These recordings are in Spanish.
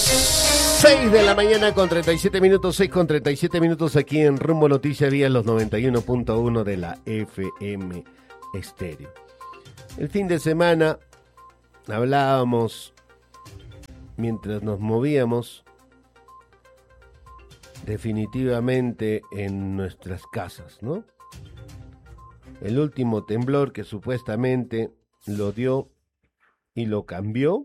6 de la mañana con 37 minutos, 6 con 37 minutos aquí en Rumbo Noticias Vía los 91.1 de la FM Estéreo. El fin de semana hablábamos mientras nos movíamos definitivamente en nuestras casas, ¿no? El último temblor que supuestamente lo dio y lo cambió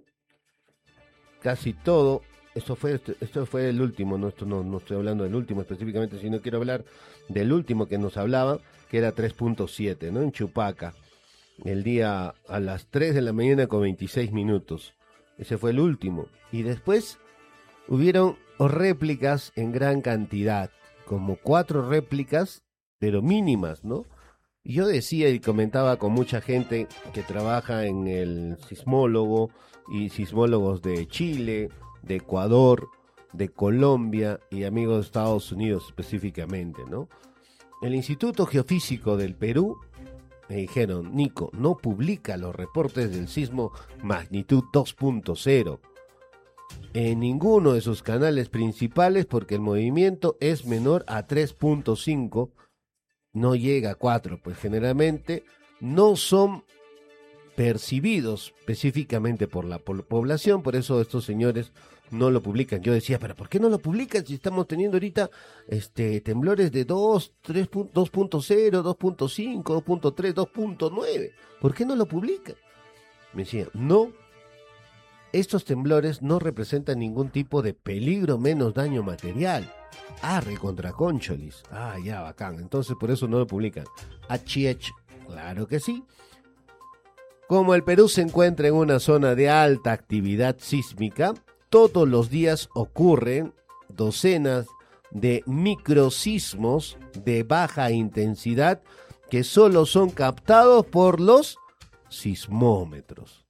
casi todo. Esto fue el último, no estoy hablando del último específicamente, sino quiero hablar del último que nos hablaba, que era 3.7, ¿no? En Chupaca, el día a las 3 de la mañana con 26 minutos. Ese fue el último. Y después hubieron réplicas en gran cantidad, como 4 réplicas, pero mínimas, ¿no? Y yo decía y comentaba con mucha gente que trabaja en el sismólogo y sismólogos de Chile, de Ecuador, de Colombia y amigos de Estados Unidos específicamente, ¿no? El Instituto Geofísico del Perú me dijeron, Nico, no publica los reportes del sismo magnitud 2.0 en ninguno de sus canales principales porque el movimiento es menor a 3.5, no llega a 4, pues generalmente no son percibidos específicamente por la población, por eso estos señores no lo publican. Yo decía, pero ¿por qué no lo publican si estamos teniendo ahorita temblores de 2, 3, 2.0, 2.5, 2.3, 2.9? ¿Por qué no lo publican? Me decía, no, estos temblores no representan ningún tipo de peligro menos daño material. Recontra Concholis. Ya, bacán. Entonces por eso no lo publican. Achiech, claro que sí. Como el Perú se encuentra en una zona de alta actividad sísmica, todos los días ocurren docenas de microsismos de baja intensidad que solo son captados por los sismómetros.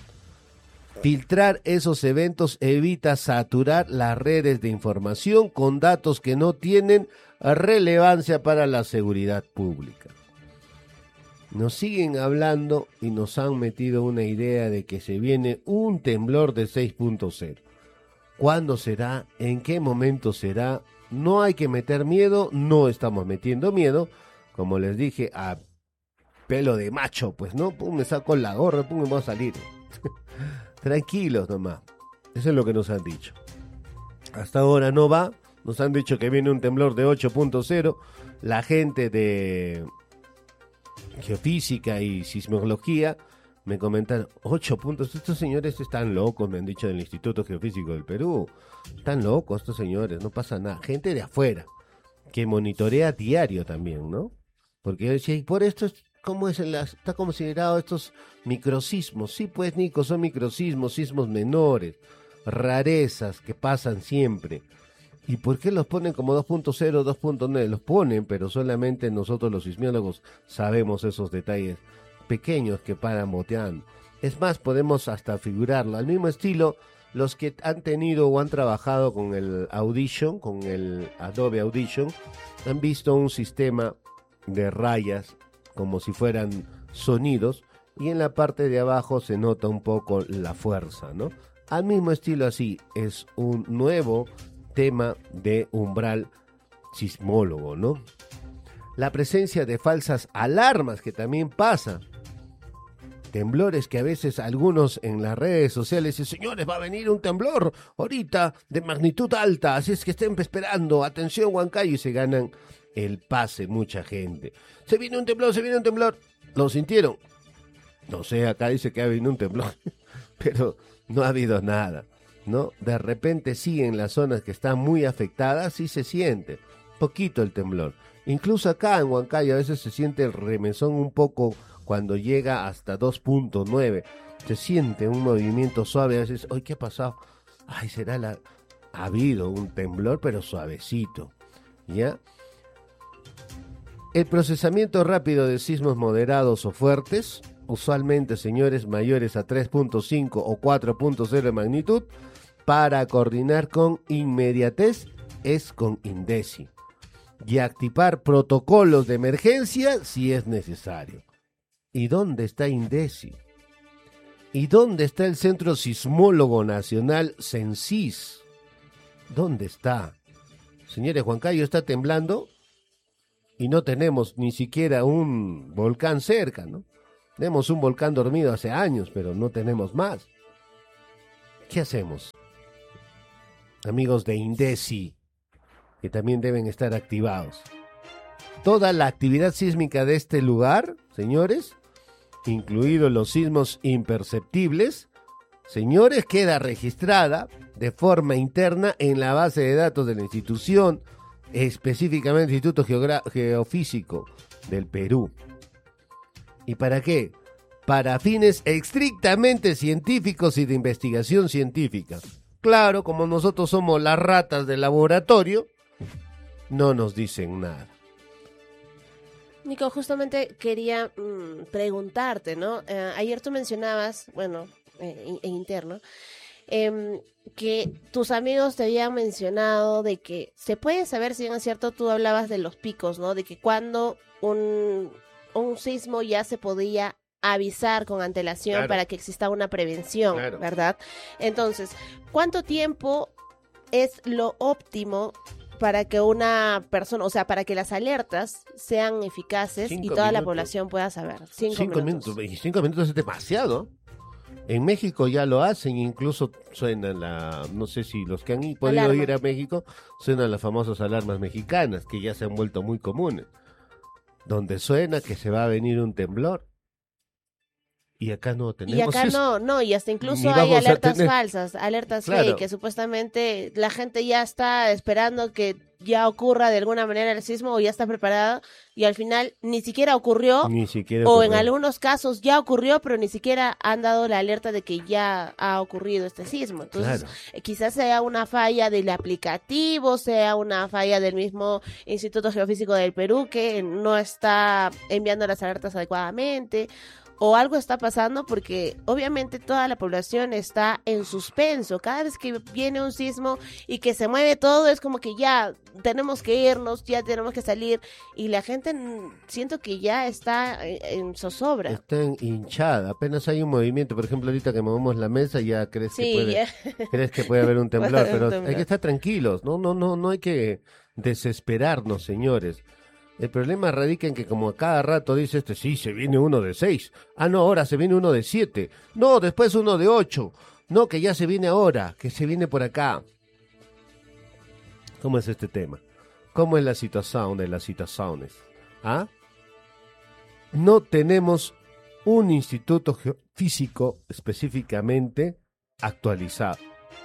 Filtrar esos eventos evita saturar las redes de información con datos que no tienen relevancia para la seguridad pública. Nos siguen hablando y nos han metido una idea de que se viene un temblor de 6.0. ¿Cuándo será? ¿En qué momento será? No hay que meter miedo, no estamos metiendo miedo. Como les dije, a pelo de macho, pues, ¿no? Pum, me saco la gorra, pum, me voy a salir. Tranquilos nomás. Eso es lo que nos han dicho. Hasta ahora no va. Nos han dicho que viene un temblor de 8.0. La gente de geofísica y sismología me comentan 8 puntos. Estos señores están locos, me han dicho del Instituto Geofísico del Perú. Están locos estos señores, no pasa nada. Gente de afuera que monitorea diario también, ¿no? Porque yo decía, y por esto, ¿cómo está considerado estos microsismos? Sí, pues, Nico, son microsismos, sismos menores, rarezas que pasan siempre. ¿Y por qué los ponen como 2.0, 2.9? Los ponen, pero solamente nosotros los sismólogos sabemos esos detalles pequeños que paran boteando. Es más, podemos hasta figurarlo. Al mismo estilo, los que han tenido o han trabajado con el Audition, con el Adobe Audition, han visto un sistema de rayas como si fueran sonidos y en la parte de abajo se nota un poco la fuerza, ¿no? Al mismo estilo así, es un nuevo tema de umbral sismólogo, ¿no? La presencia de falsas alarmas que también pasa. Temblores que a veces algunos en las redes sociales dicen, señores, va a venir un temblor ahorita de magnitud alta, así es que estén esperando, atención Huancayo, y se ganan el pase mucha gente. Se viene un temblor, ¿lo sintieron? No sé, acá dice que ha venido un temblor, pero no ha habido nada, ¿no? De repente sí, en las zonas que están muy afectadas sí se siente poquito el temblor. Incluso acá en Huancayo a veces se siente el remesón un poco cuando llega hasta 2.9. Se siente un movimiento suave, a veces, ¿qué ha pasado? Ha habido un temblor, pero suavecito, ¿ya? El procesamiento rápido de sismos moderados o fuertes, usualmente, señores, mayores a 3.5 o 4.0 de magnitud, para coordinar con inmediatez es con INDECI y activar protocolos de emergencia si es necesario. ¿Y dónde está INDECI? ¿Y dónde está el Centro Sismólogo Nacional, CENSIS? ¿Dónde está? Señores, Huancayo está temblando y no tenemos ni siquiera un volcán cerca, ¿no? Tenemos un volcán dormido hace años, pero no tenemos más. ¿Qué hacemos? Amigos de INDECI, que también deben estar activados. Toda la actividad sísmica de este lugar, señores, incluidos los sismos imperceptibles, señores, queda registrada de forma interna en la base de datos de la institución, específicamente el Instituto Geofísico del Perú. ¿Y para qué? Para fines estrictamente científicos y de investigación científica. Claro, como nosotros somos las ratas del laboratorio, no nos dicen nada. Nico, justamente quería preguntarte, ¿no? Ayer tú mencionabas, bueno, en interno, que tus amigos te habían mencionado de que se puede saber, si bien es cierto, tú hablabas de los picos, ¿no? De que cuando un sismo ya se podía avisar con antelación, claro, para que exista una prevención, claro, ¿verdad? Entonces, ¿cuánto tiempo es lo óptimo para que una persona, o sea, para que las alertas sean eficaces y toda la población pueda saber? 5 minutos. 5 minutos es demasiado. En México ya lo hacen, incluso suenan no sé si los que han podido ir a México, suenan las famosas alarmas mexicanas, que ya se han vuelto muy comunes, donde suena que se va a venir un temblor. Y acá no tenemos. Y acá no, y hasta incluso hay alertas falsas, alertas fake, que supuestamente la gente ya está esperando que ya ocurra de alguna manera el sismo o ya está preparada y al final ni siquiera ocurrió, o en algunos casos ya ocurrió, pero ni siquiera han dado la alerta de que ya ha ocurrido este sismo. Entonces, quizás sea una falla del aplicativo, sea una falla del mismo Instituto Geofísico del Perú que no está enviando las alertas adecuadamente, o algo está pasando, porque obviamente toda la población está en suspenso. Cada vez que viene un sismo y que se mueve todo, es como que ya tenemos que irnos, ya tenemos que salir, y la gente siento que ya está en zozobra. Está hinchada, apenas hay un movimiento. Por ejemplo, ahorita que movemos la mesa ya crees que puede haber un temblor, pero hay que estar tranquilos, no hay que desesperarnos, señores. El problema radica en que como a cada rato dice sí, se viene uno de 6. Ah, no, ahora se viene uno de 7. No, después uno de 8. No, que ya se viene ahora, que se viene por acá. ¿Cómo es este tema? ¿Cómo es la situación de las situaciones? ¿Ah? No tenemos un instituto geofísico específicamente actualizado,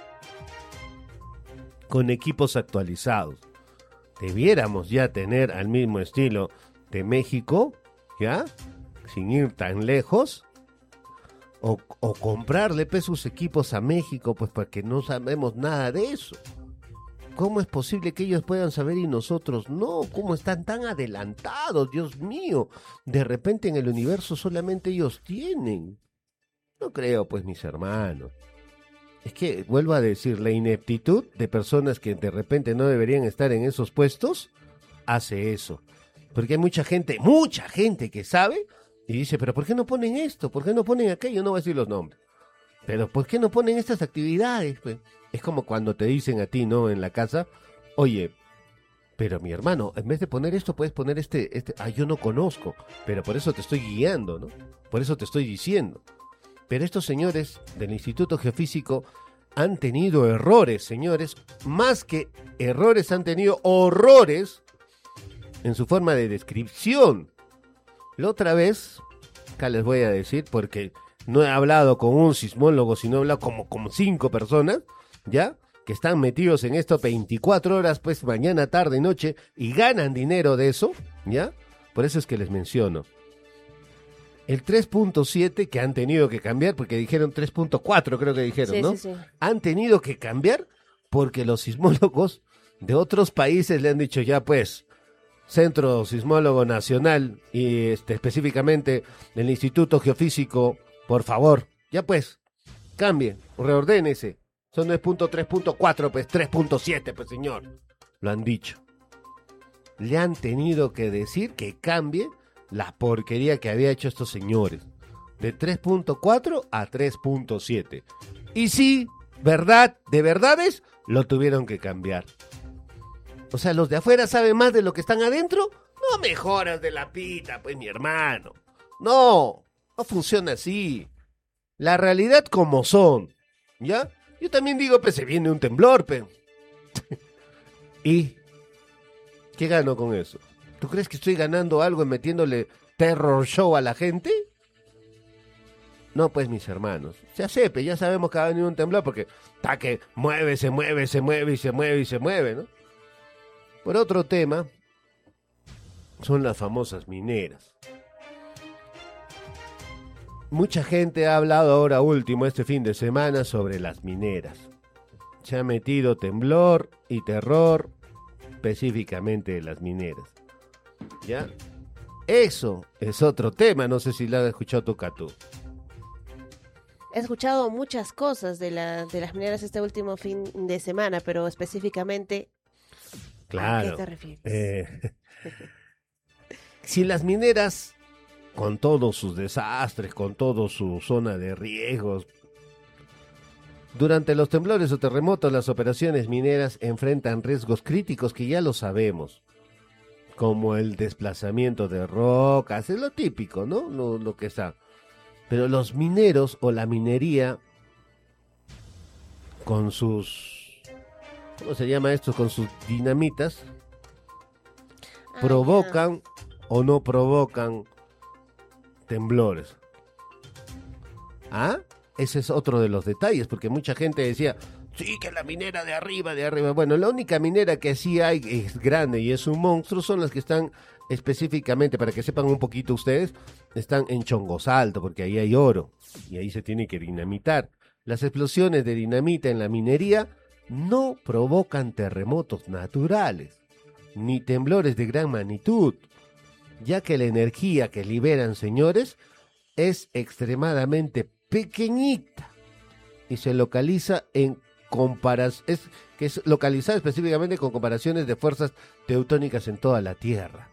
con equipos actualizados. Debiéramos ya tener al mismo estilo de México, ¿ya? Sin ir tan lejos. O comprarle sus equipos a México, pues porque no sabemos nada de eso. ¿Cómo es posible que ellos puedan saber y nosotros no? ¿Cómo están tan adelantados? Dios mío. De repente en el universo solamente ellos tienen. No creo, pues, mis hermanos. Es que, vuelvo a decir, la ineptitud de personas que de repente no deberían estar en esos puestos, hace eso. Porque hay mucha gente que sabe y dice, pero ¿por qué no ponen esto? ¿Por qué no ponen aquello? No voy a decir los nombres. Pero ¿por qué no ponen estas actividades? Pues es como cuando te dicen a ti, ¿no? En la casa, oye, pero mi hermano, en vez de poner esto, puedes poner yo no conozco, pero por eso te estoy guiando, ¿no? Por eso te estoy diciendo. Pero estos señores del Instituto Geofísico han tenido errores, señores. Más que errores, han tenido horrores en su forma de descripción. La otra vez, acá les voy a decir, porque no he hablado con un sismólogo, sino he hablado como 5 personas, ¿ya? Que están metidos en esto 24 horas, pues mañana, tarde y noche, y ganan dinero de eso, ¿ya? Por eso es que les menciono. El 3.7 que han tenido que cambiar, porque dijeron 3.4 creo que dijeron, ¿no? Sí. Han tenido que cambiar porque los sismólogos de otros países le han dicho ya pues, Centro Sismólogo Nacional y específicamente el Instituto Geofísico, por favor, ya pues, cambie, reordénese. Eso no es punto 3.4, pues 3.7, pues señor. Lo han dicho. Le han tenido que decir que cambie la porquería que había hecho estos señores. De 3.4 a 3.7. Y sí, verdad, de verdades, lo tuvieron que cambiar. O sea, ¿los de afuera saben más de lo que están adentro? No me jodas de la pita, pues, mi hermano. No funciona así. La realidad como son, ¿ya? Yo también digo, pues, se viene un temblor, pe. ¿Y qué gano con eso? ¿Tú crees que estoy ganando algo metiéndole terror show a la gente? No, pues, mis hermanos. Se acepte, ya sabemos que va a venir un temblor porque está que se mueve, ¿no? Por otro tema, son las famosas mineras. Mucha gente ha hablado ahora último, este fin de semana, sobre las mineras. Se ha metido temblor y terror, específicamente de las mineras. ¿Ya? Eso es otro tema, no sé si lo has escuchado tú, Catu. He escuchado muchas cosas de las mineras este último fin de semana, pero específicamente, claro, ¿a qué te refieres? Si las mineras, con todos sus desastres, con toda su zona de riesgos, durante los temblores o terremotos, las operaciones mineras enfrentan riesgos críticos que ya lo sabemos, como el desplazamiento de rocas, es lo típico, ¿no? Lo que está. Pero los mineros o la minería, con sus, ¿cómo se llama esto? Con sus dinamitas, provocan o no provocan temblores. ¿Ah? Ese es otro de los detalles, porque mucha gente decía, sí, que la minera de arriba. Bueno, la única minera que sí hay es grande y es un monstruo, son las que están específicamente, para que sepan un poquito ustedes, están en Chongosalto, porque ahí hay oro y ahí se tiene que dinamitar. Las explosiones de dinamita en la minería no provocan terremotos naturales, ni temblores de gran magnitud, ya que la energía que liberan, señores, es extremadamente pequeñita y se localiza en es localizada específicamente con comparaciones de fuerzas teutónicas en toda la Tierra.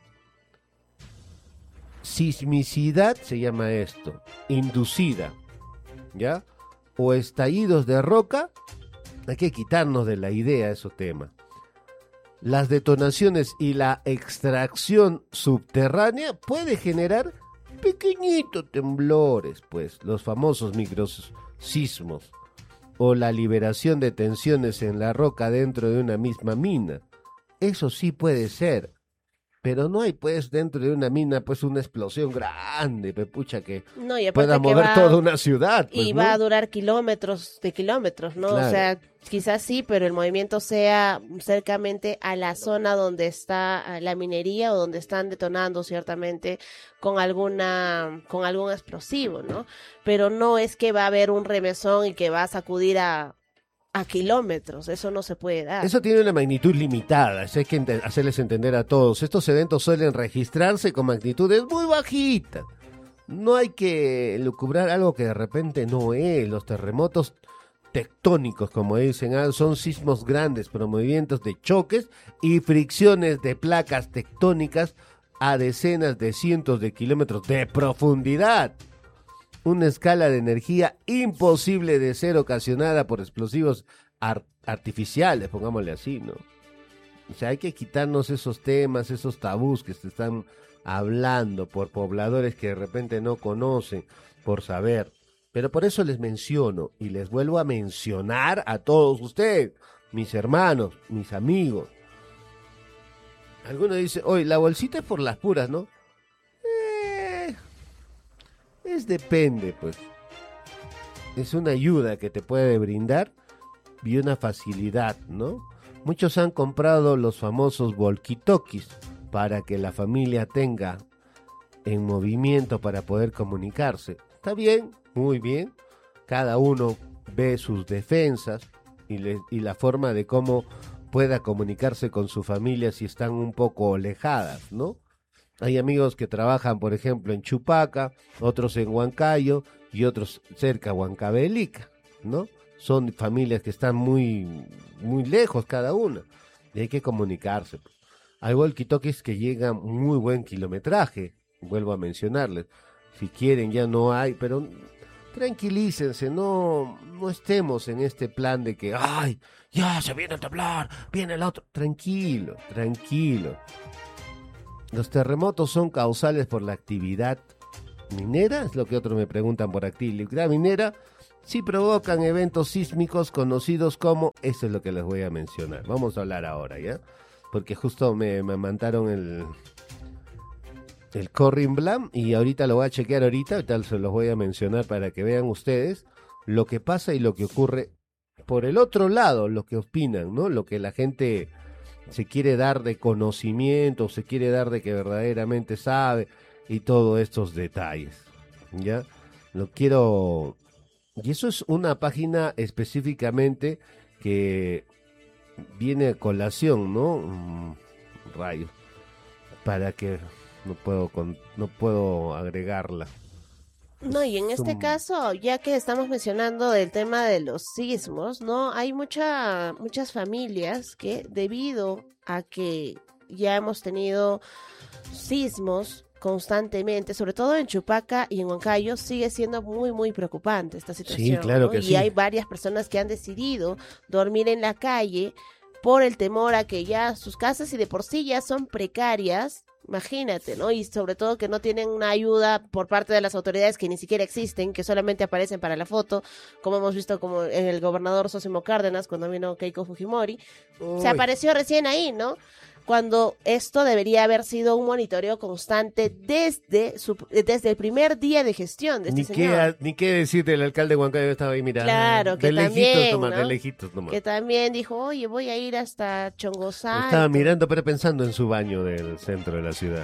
Sismicidad se llama esto, inducida, ¿ya? O estallidos de roca, hay que quitarnos de la idea esos temas. Las detonaciones y la extracción subterránea puede generar pequeñitos temblores, pues, los famosos microsismos, o la liberación de tensiones en la roca dentro de una misma mina. Eso sí puede ser, pero no hay, pues, dentro de una mina, pues, una explosión grande, pepucha, que no, y pueda mover toda una ciudad. Pues, y ¿no? va a durar kilómetros de kilómetros, ¿no? Claro. O sea, quizás sí, pero el movimiento sea cercamente a la zona donde está la minería o donde están detonando ciertamente con algún explosivo, ¿no? Pero no es que va a haber un remesón y que va a sacudir a kilómetros, eso no se puede dar. Eso tiene una magnitud limitada, eso hay que hacerles entender a todos. Estos eventos suelen registrarse con magnitudes muy bajitas. No hay que elucubrar algo que de repente no es. Los terremotos tectónicos, como dicen, son sismos grandes, pero movimientos de choques y fricciones de placas tectónicas a decenas de cientos de kilómetros de profundidad. Una escala de energía imposible de ser ocasionada por explosivos artificiales, pongámosle así, ¿no? O sea, hay que quitarnos esos temas, esos tabús que se están hablando por pobladores que de repente no conocen, por saber. Pero por eso les menciono y les vuelvo a mencionar a todos ustedes, mis hermanos, mis amigos. Algunos dicen, oye, la bolsita es por las puras, ¿no? Depende, pues. Es una ayuda que te puede brindar y una facilidad, ¿no? Muchos han comprado los famosos walkie-talkies para que la familia tenga en movimiento para poder comunicarse. Está bien, muy bien. Cada uno ve sus defensas y la forma de cómo pueda comunicarse con su familia si están un poco alejadas, ¿no? Hay amigos que trabajan, por ejemplo, en Chupaca, otros en Huancayo y otros cerca de Huancavelica, ¿no? Son familias que están muy, muy lejos cada una y hay que comunicarse. Hay walkie-talkies que llegan muy buen kilometraje, vuelvo a mencionarles. Si quieren ya no hay, pero tranquilícense, no estemos en este plan de que, ay, ya se viene a temblar, viene el otro. Tranquilo. Los terremotos son causales por la actividad minera, es lo que otros me preguntan por actividad minera. Sí provocan eventos sísmicos conocidos como, eso es lo que les voy a mencionar. Vamos a hablar ahora, ¿ya? Porque justo me mandaron el Corrin Blam y ahorita lo voy a chequear ahorita se los voy a mencionar para que vean ustedes lo que pasa y lo que ocurre por el otro lado, lo que opinan, ¿no? Lo que la gente se quiere dar de conocimiento, se quiere dar de que verdaderamente sabe y todos estos detalles, ¿ya? Lo quiero... Y eso es una página específicamente que viene a colación, ¿no? Rayos. Para que no puedo agregarla. No, y en este caso, ya que estamos mencionando el tema de los sismos, ¿no? Hay muchas familias que debido a que ya hemos tenido sismos constantemente, sobre todo en Chupaca y en Huancayo, sigue siendo muy, muy preocupante esta situación. Sí, claro, ¿no? que y sí. hay varias personas que han decidido dormir en la calle por el temor a que ya sus casas y de por sí ya son precarias, imagínate, ¿no? Y sobre todo que no tienen una ayuda por parte de las autoridades que ni siquiera existen, que solamente aparecen para la foto, como hemos visto como en el gobernador Sósimo Cárdenas cuando vino Keiko Fujimori. Se apareció recién ahí, ¿no? Cuando esto debería haber sido un monitoreo constante desde el primer día de gestión de este señor. Ni qué decir del alcalde de Huancayo, estaba ahí mirando. Claro, que de también, lejitos nomás, ¿no? de lejitos nomás. Que también dijo, oye, voy a ir hasta Chongosal. Estaba mirando, pero pensando en su baño del centro de la ciudad.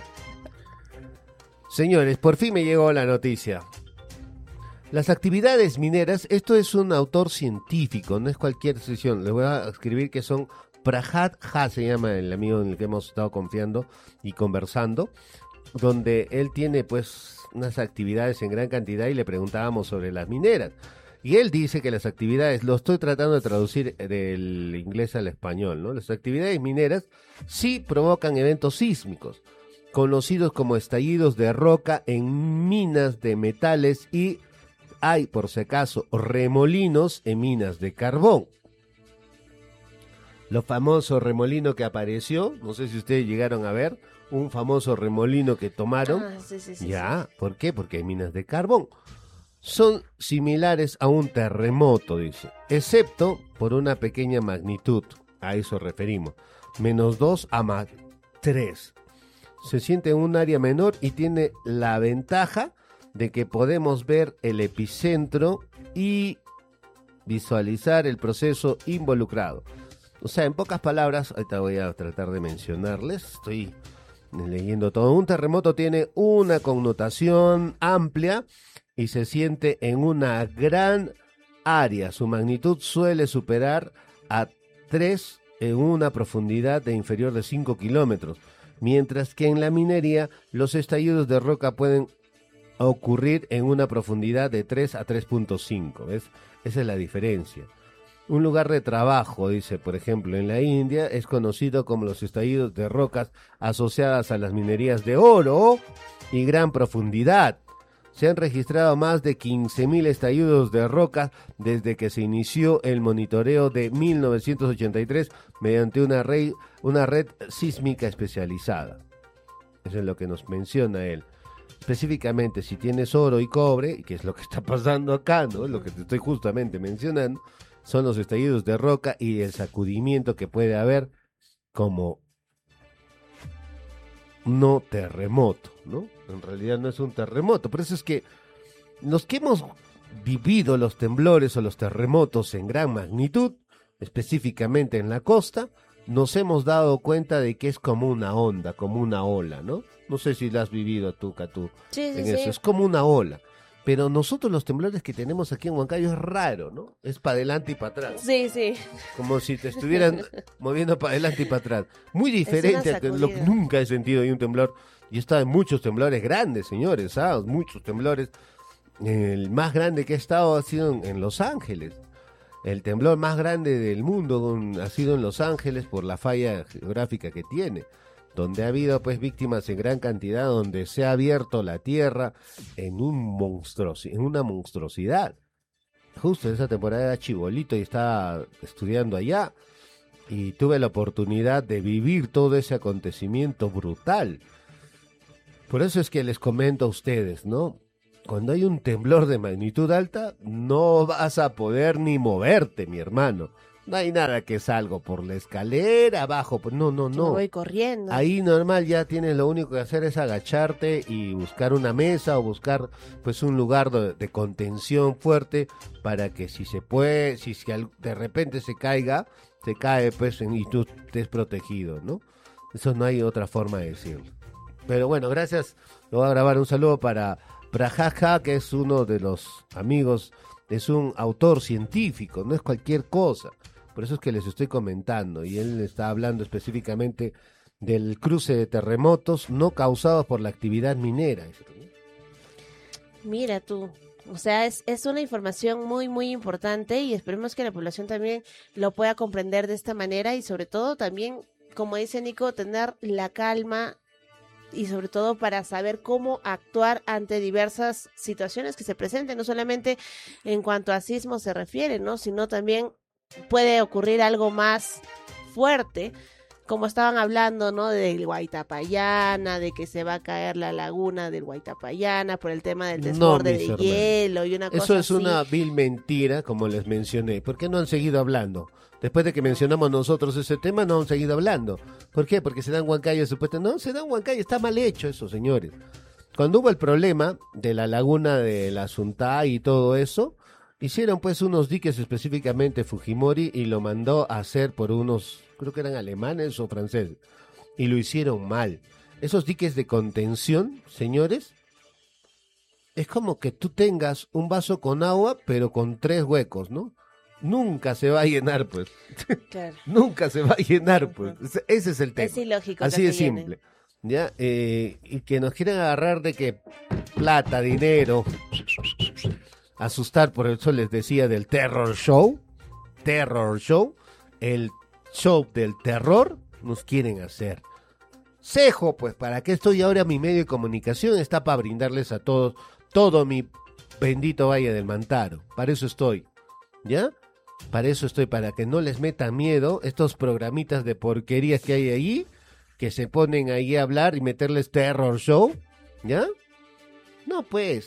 Señores, por fin me llegó la noticia. Las actividades mineras, esto es un autor científico, no es cualquier sesión. Les voy a escribir que son... Prahat Ha se llama el amigo en el que hemos estado confiando y conversando, donde él tiene pues unas actividades en gran cantidad y le preguntábamos sobre las mineras. Y él dice que las actividades, lo estoy tratando de traducir del inglés al español, ¿no? Las actividades mineras sí provocan eventos sísmicos, conocidos como estallidos de roca en minas de metales y hay, por si acaso, remolinos en minas de carbón. Los famosos remolinos que apareció, no sé si ustedes llegaron a ver, un famoso remolino que tomaron. Sí. Ya, ¿por qué? Porque hay minas de carbón. Son similares a un terremoto, dice, excepto por una pequeña magnitud, a eso referimos, -2 a +3. Se siente en un área menor y tiene la ventaja de que podemos ver el epicentro y visualizar el proceso involucrado. O sea, en pocas palabras, ahorita voy a tratar de mencionarles, estoy leyendo todo. Un terremoto tiene una connotación amplia y se siente en una gran área. Su magnitud suele superar a 3 en una profundidad de inferior de 5 kilómetros, mientras que en la minería los estallidos de roca pueden ocurrir en una profundidad de 3 a 3.5. ¿Ves? Esa es la diferencia. Un lugar de trabajo, dice, por ejemplo, en la India, es conocido como los estallidos de rocas asociadas a las minerías de oro y gran profundidad. Se han registrado más de 15.000 estallidos de roca desde que se inició el monitoreo de 1983 mediante una red sísmica especializada. Eso es lo que nos menciona él. Específicamente, si tienes oro y cobre, que es lo que está pasando acá, ¿no? Lo que te estoy justamente mencionando, son los estallidos de roca y el sacudimiento que puede haber como no terremoto, ¿no? En realidad no es un terremoto. Por eso es que los que hemos vivido los temblores o los terremotos en gran magnitud, específicamente en la costa, nos hemos dado cuenta de que es como una onda, como una ola, ¿no? No sé si la has vivido tú, Catú, Sí, eso. Es como una ola. Pero nosotros los temblores que tenemos aquí en Huancayo es raro, ¿no? Es para adelante y para atrás. Sí. Como si te estuvieran moviendo para adelante y para atrás. Muy diferente a lo que nunca he sentido de un temblor. Y he estado en muchos temblores grandes, señores, ¿sabes? Muchos temblores. El más grande que he estado ha sido en Los Ángeles. El temblor más grande del mundo ha sido en Los Ángeles por la falla geográfica que tiene. donde ha habido pues víctimas en gran cantidad, donde se ha abierto la tierra en una monstruosidad. Justo esa temporada era chibolito y estaba estudiando allá, y tuve la oportunidad de vivir todo ese acontecimiento brutal. Por eso es que les comento a ustedes, ¿no? Cuando hay un temblor de magnitud alta, no vas a poder ni moverte, mi hermano. No hay nada que salgo por la escalera, abajo, no. Me voy corriendo. Ahí normal ya tienes, lo único que hacer es agacharte y buscar una mesa o buscar pues un lugar de contención fuerte para que si se puede, si de repente se cae pues y tú estés protegido, ¿no? Eso no hay otra forma de decirlo. Pero bueno, gracias. Lo voy a grabar. Un saludo para Prajaja, que es uno de los amigos, es un autor científico, no es cualquier cosa. Por eso es que les estoy comentando, y él está hablando específicamente del cruce de terremotos no causados por la actividad minera. Mira tú, o sea, es una información muy, muy importante, y esperemos que la población también lo pueda comprender de esta manera, y sobre todo también, como dice Nico, tener la calma, y sobre todo para saber cómo actuar ante diversas situaciones que se presenten, no solamente en cuanto a sismos se refiere, ¿no? Sino también puede ocurrir algo más fuerte, como estaban hablando, ¿no? Del Huaytapallana, de que se va a caer la laguna del Huaytapallana por el tema del desborde de hielo y una cosa así. Eso es una vil mentira, como les mencioné. ¿Por qué no han seguido hablando? Después de que mencionamos nosotros ese tema, no han seguido hablando. ¿Por qué? Porque se dan huancayos supuestamente. No, se dan huancayos, está mal hecho eso, señores. Cuando hubo el problema de la laguna de la Suntá y todo eso, hicieron pues unos diques específicamente Fujimori, y lo mandó a hacer por unos, creo que eran alemanes o franceses, y lo hicieron mal. Esos diques de contención, señores, es como que tú tengas un vaso con agua, pero con 3 huecos, ¿no? Nunca se va a llenar, pues. Claro. Nunca se va a llenar, pues. Ese es el tema. Es ilógico. Así de simple. ¿Ya? Y que nos quieren agarrar de que plata, dinero, asustar, por eso les decía del terror show, el show del terror nos quieren hacer. Cejo, pues, ¿para qué estoy ahora? Mi medio de comunicación está para brindarles a todos todo mi bendito Valle del Mantaro. Para eso estoy, ¿ya? Para eso estoy, para que no les metan miedo estos programitas de porquerías que hay ahí, que se ponen ahí a hablar y meterles terror show, ¿ya? No, pues,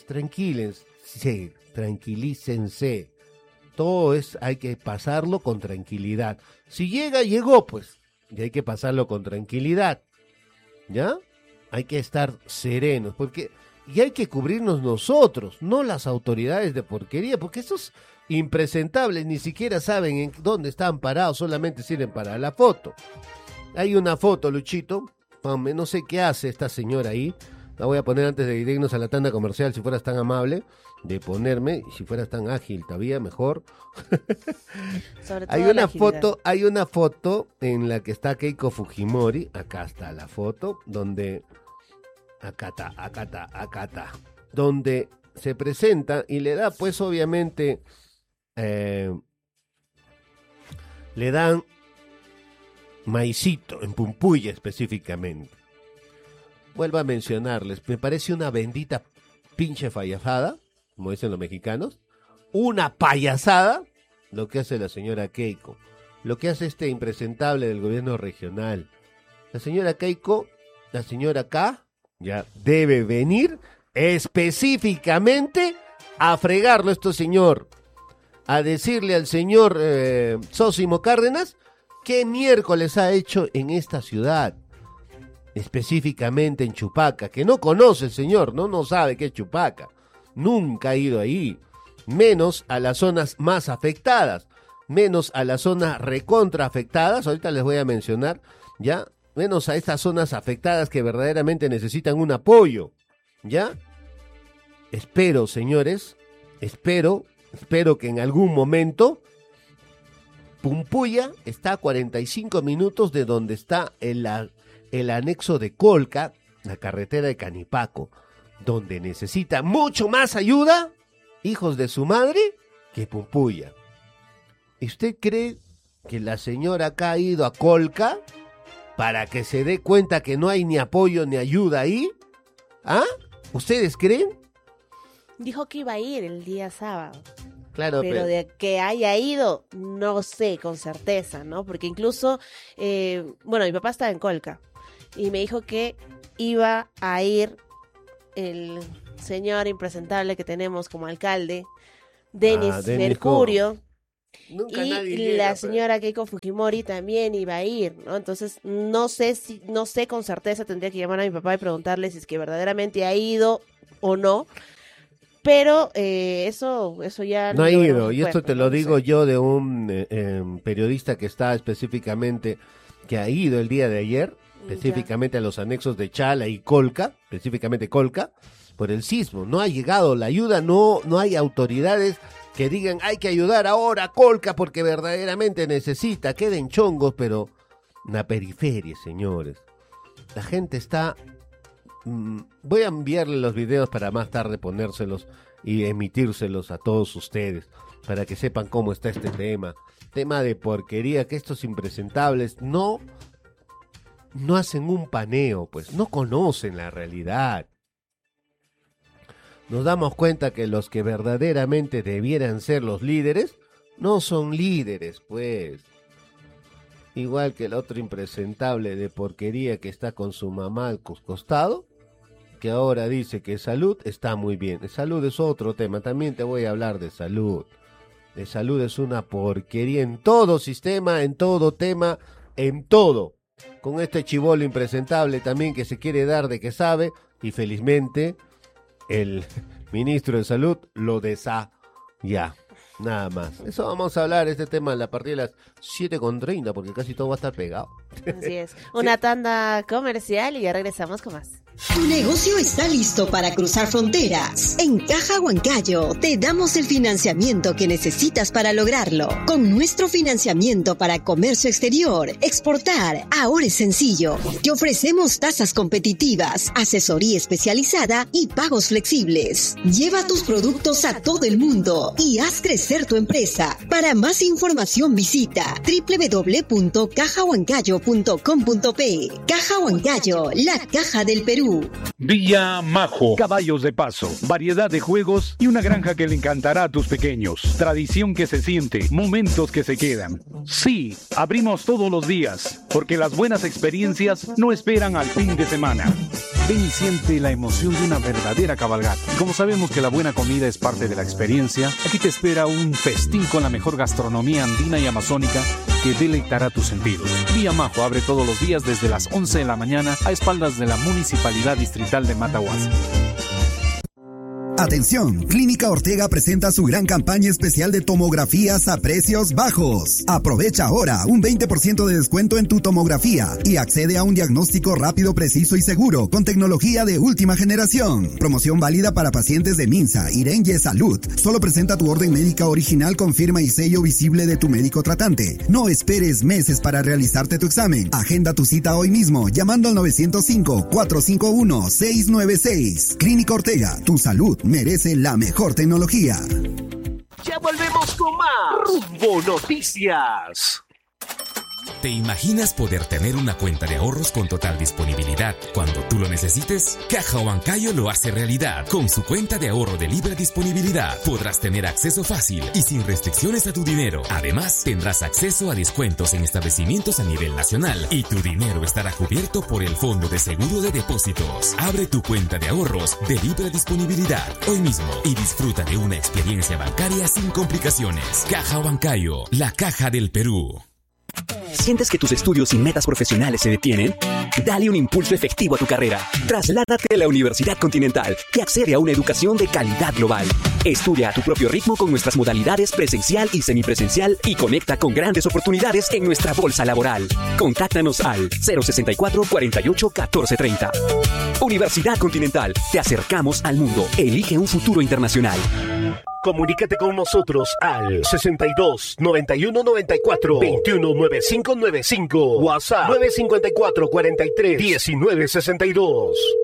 tranquilícense. Todo hay que pasarlo con tranquilidad. Si llegó, pues, y hay que pasarlo con tranquilidad, ¿ya? Hay que estar serenos, porque y hay que cubrirnos nosotros, no las autoridades de porquería, porque estos impresentables ni siquiera saben en dónde están parados, solamente sirven para la foto. Hay una foto, Luchito, no sé qué hace esta señora ahí. La voy a poner antes de irnos a la tanda comercial, si fueras tan amable de ponerme, y si fueras tan ágil todavía mejor. Sobre todo hay una foto en la que está Keiko Fujimori, acá está la foto, donde acá está, donde se presenta y le da pues obviamente le dan maicito en Pumpuya específicamente. Vuelvo a mencionarles, me parece una bendita pinche fallazada, como dicen los mexicanos, una payasada lo que hace la señora Keiko, lo que hace este impresentable del gobierno regional. La señora Keiko, la señora K, ya debe venir específicamente a fregarlo esto, señor, a decirle al señor Sósimo Cárdenas qué miércoles ha hecho en esta ciudad, específicamente en Chupaca, que no conoce el señor, no sabe qué es Chupaca, nunca ha ido ahí, menos a las zonas más afectadas, menos a las zonas recontra afectadas, ahorita les voy a mencionar, ya, menos a estas zonas afectadas que verdaderamente necesitan un apoyo, ¿ya? Espero, señores, espero que en algún momento Pumpuya está a 45 minutos de donde está el anexo de Colca, la carretera de Canipaco, donde necesita mucho más ayuda, hijos de su madre, que Pumpuya. ¿Y usted cree que la señora acá ha ido a Colca? para que se dé cuenta que no hay ni apoyo ni ayuda ahí? ¿Ah? ¿Ustedes creen? Dijo que iba a ir el día sábado. Claro, pero de que haya ido, no sé con certeza, ¿no? Porque incluso, mi papá estaba en Colca y me dijo que iba a ir el señor impresentable que tenemos como alcalde, Denis Mercurio, y la señora Keiko Fujimori también iba a ir, ¿no? Entonces no sé con certeza, tendría que llamar a mi papá y preguntarle si es que verdaderamente ha ido o no. Pero eso ya... No ha ido, y esto te lo digo yo de un periodista que está específicamente, que ha ido el día de ayer, específicamente a los anexos de Chala y Colca, específicamente Colca, por el sismo. No ha llegado la ayuda, no hay autoridades que digan hay que ayudar ahora a Colca porque verdaderamente necesita, queden chongos, pero en la periferia, señores. La gente está... Voy a enviarle los videos para más tarde ponérselos y emitírselos a todos ustedes para que sepan cómo está este tema de porquería, que estos impresentables no hacen un paneo, pues no conocen la realidad. Nos damos cuenta que los que verdaderamente debieran ser los líderes no son líderes, pues. Igual que el otro impresentable de porquería que está con su mamá al costado, que ahora dice que salud está muy bien. Salud es otro tema, también te voy a hablar de salud. De salud es una porquería en todo sistema, en todo tema, en todo. Con este chibolo impresentable también que se quiere dar de que sabe, y felizmente el ministro de salud lo ya. Nada más. Eso vamos a hablar, este tema a partir de las 7:30, porque casi todo va a estar pegado. Así es. Una tanda comercial y ya regresamos con más. Tu negocio está listo para cruzar fronteras. En Caja Huancayo te damos el financiamiento que necesitas para lograrlo. Con nuestro financiamiento para comercio exterior, exportar, ahora es sencillo. Te ofrecemos tasas competitivas, asesoría especializada y pagos flexibles. Lleva tus productos a todo el mundo y haz crecer tu empresa. Para más información visita www.cajahuancayo.com.pe. Caja Huancayo, la caja del Perú. Villa Majo, caballos de paso, variedad de juegos y una granja que le encantará a tus pequeños. Tradición que se siente, momentos que se quedan. Sí, abrimos todos los días, porque las buenas experiencias no esperan al fin de semana. Ven y siente la emoción de una verdadera cabalgata. Y como sabemos que la buena comida es parte de la experiencia, aquí te espera un festín con la mejor gastronomía andina y amazónica que deleitará tus sentidos. Villa Majo abre todos los días desde las 11 de la mañana a espaldas de la Municipalidad Distrital de Matahuasi. Atención, Clínica Ortega presenta su gran campaña especial de tomografías a precios bajos. Aprovecha ahora un 20% de descuento en tu tomografía y accede a un diagnóstico rápido, preciso y seguro con tecnología de última generación. Promoción válida para pacientes de Minsa, Irenye Salud. Solo presenta tu orden médica original con firma y sello visible de tu médico tratante. No esperes meses para realizarte tu examen. Agenda tu cita hoy mismo llamando al 905-451-696. Clínica Ortega, tu salud merece la mejor tecnología. Ya volvemos con más Rumbo Noticias. ¿Te imaginas poder tener una cuenta de ahorros con total disponibilidad cuando tú lo necesites? Caja Huancayo lo hace realidad. Con su cuenta de ahorro de libre disponibilidad podrás tener acceso fácil y sin restricciones a tu dinero. Además, tendrás acceso a descuentos en establecimientos a nivel nacional y tu dinero estará cubierto por el Fondo de Seguro de Depósitos. Abre tu cuenta de ahorros de libre disponibilidad hoy mismo y disfruta de una experiencia bancaria sin complicaciones. Caja Huancayo, la caja del Perú. ¿Sientes que tus estudios y metas profesionales se detienen? Dale un impulso efectivo a tu carrera. Trasládate a la Universidad Continental y accede a una educación de calidad global. Estudia a tu propio ritmo con nuestras modalidades presencial y semipresencial y conecta con grandes oportunidades en nuestra bolsa laboral. Contáctanos al 064 48 14 30. Universidad Continental. Te acercamos al mundo. Elige un futuro internacional. Comunícate con nosotros al 62 91 94 21 95 95. WhatsApp 954 43 19 62.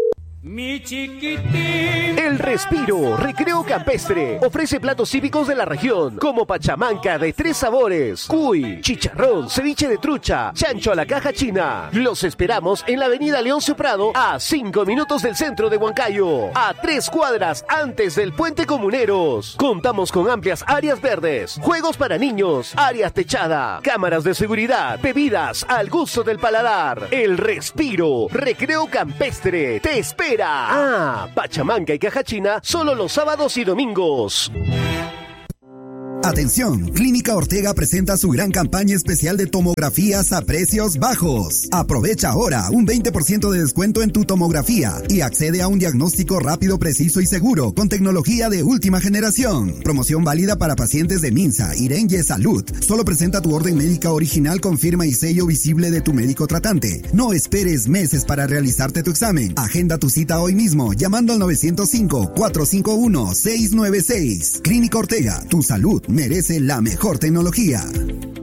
Mi chiquitín. El Respiro, recreo campestre, ofrece platos típicos de la región, como pachamanca de 3 sabores, cuy, chicharrón, ceviche de trucha, chancho a la caja china. Los esperamos en la avenida Leoncio Prado, a 5 minutos del centro de Huancayo, a 3 cuadras antes del Puente Comuneros. Contamos con amplias áreas verdes, juegos para niños, áreas techada, cámaras de seguridad, bebidas al gusto del paladar. El Respiro, recreo campestre, te espera. Pachamanca y caja china solo los sábados y domingos. Atención, Clínica Ortega presenta su gran campaña especial de tomografías a precios bajos. Aprovecha ahora un 20% de descuento en tu tomografía y accede a un diagnóstico rápido, preciso y seguro con tecnología de última generación. Promoción válida para pacientes de Minsa, Irenye Salud. Solo presenta tu orden médica original con firma y sello visible de tu médico tratante. No esperes meses para realizarte tu examen. Agenda tu cita hoy mismo llamando al 905-451-696. Clínica Ortega, tu salud merece la mejor tecnología.